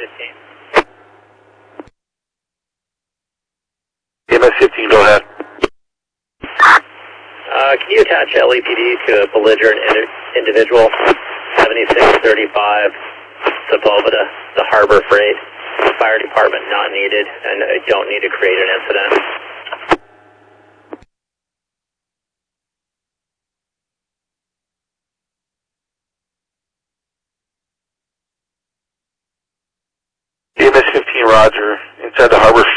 EMS 15, go ahead. Can you attach LEPD to a belligerent individual, 7635 Sepulveda, the Harbor Freight? Fire department not needed, and I don't need to create an incident. EMS 15, roger. Inside the Harbor